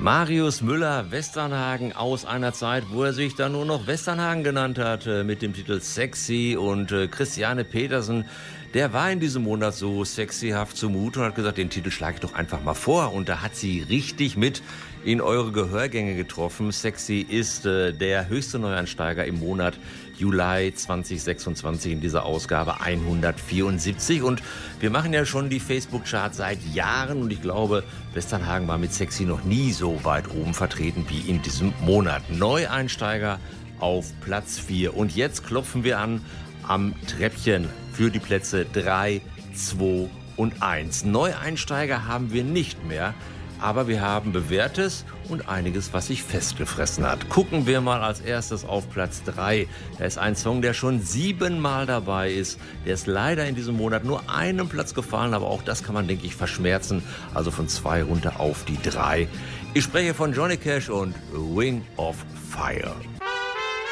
Marius Müller, Westernhagen, aus einer Zeit, wo er sich dann nur noch Westernhagen genannt hat, mit dem Titel Sexy. Und Christiane Petersen, der war in diesem Monat so sexyhaft zumute und hat gesagt, den Titel schlage ich doch einfach mal vor. Und da hat sie richtig mit in eure Gehörgänge getroffen. Sexy ist der höchste Neueinsteiger im Monat Juli 2026 in dieser Ausgabe 174. Und wir machen ja schon die Facebook-Charts seit Jahren und ich glaube, Westernhagen war mit Sexy noch nie so weit oben vertreten wie in diesem Monat. Neueinsteiger auf Platz 4. Und jetzt klopfen wir an am Treppchen für die Plätze 3, 2 und 1. Neueinsteiger haben wir nicht mehr. Aber wir haben Bewährtes und einiges, was sich festgefressen hat. Gucken wir mal als erstes auf Platz 3. Da ist ein Song, der schon 7-mal dabei ist. Der ist leider in diesem Monat nur einen Platz gefallen, aber auch das kann man, denke ich, verschmerzen. Also von 2 runter auf die 3. Ich spreche von Johnny Cash und Ring of Fire.